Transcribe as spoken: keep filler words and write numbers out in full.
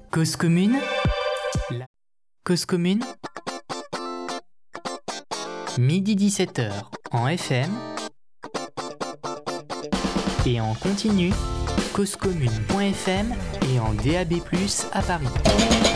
Cause commune. La cause commune. Midi dix-sept heures en F M et en continu causecommune point f m et en D A B plus, à Paris.